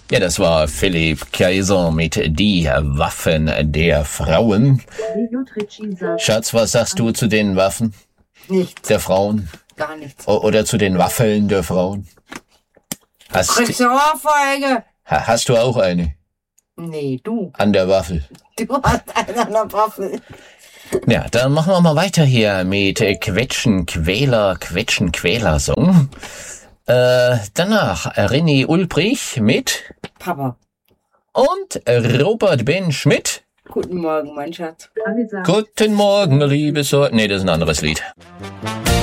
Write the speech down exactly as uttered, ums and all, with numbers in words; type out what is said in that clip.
Ja, das war Philipp Kaiser mit Die Waffen der Frauen. Schatz, was sagst du zu den Waffen Nichts. der Frauen? Gar nichts. O- Oder zu den Waffeln der Frauen? Hast, Kriegst du Ohrfeige? ha- hast du auch eine Nee, du. an der Waffel? Du hast eine an der Waffel. Ja, dann machen wir mal weiter hier mit äh, Quetschen, Quäler, Quetschen, Quäler-Song. Äh, danach René Ulbrich mit Papa. und Robert Ben Schmidt. Guten Morgen, mein Schatz. Guten Morgen, liebes... Nee, das ist ein anderes Lied.